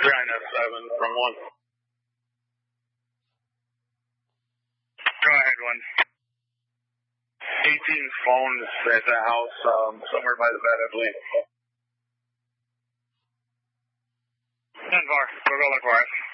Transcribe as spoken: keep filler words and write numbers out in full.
Trying to seven from one. Go ahead, one. eighteen phones at the house, um, somewhere by the bed, I believe. ten four. We'll go look for it.